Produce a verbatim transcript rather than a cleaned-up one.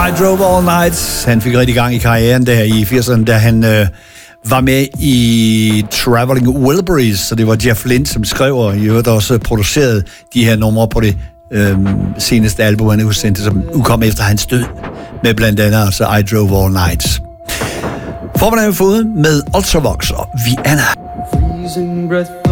I Drove All Night. Han fik rigtig gang i karrieren der i firserne, da han øh, var med i Traveling Wilburys, så det var Jeff Lynne, som skrev og i øvrigt også producerede de her numre på det øh, seneste album, han udsendte, som udkom efter hans død, med blandt andet altså I Drove All Night. Formiddagen fået med Ultravox og Vienna. Freezing breath